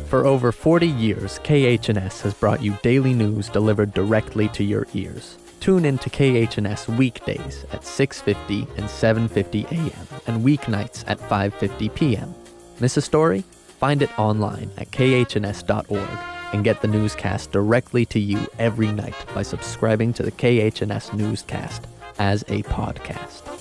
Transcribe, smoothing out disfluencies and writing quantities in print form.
For over 40 years, KHNS has brought you daily news delivered directly to your ears. Tune in to KHNS weekdays at 6:50 and 7:50 a.m. and weeknights at 5:50 p.m. Miss a story? Find it online at khns.org and get the newscast directly to you every night by subscribing to the KHNS newscast as a podcast.